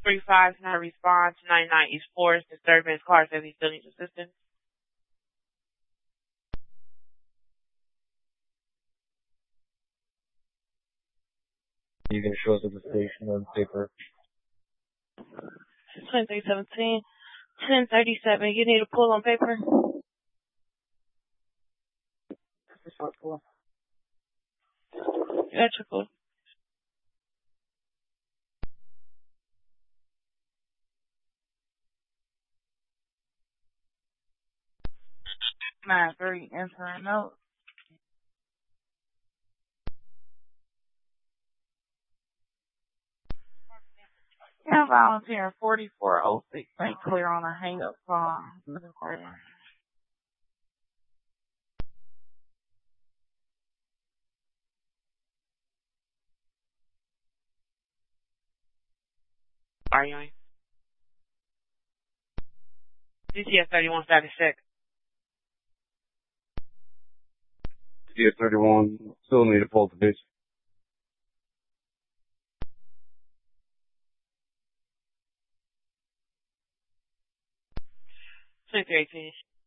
635 is not a response. 99 East Forest disturbance. Car says he still needs assistance. You can show us at the station on paper. 2317, 1037. You need a pull on paper? That's a short pull. Electrical. Nine three, enter a note. Yeah, volunteer 4406. St. Clair on a hang up call. Arguing. DTS 31 status check. DTS 31, still need a pull to base. 2318.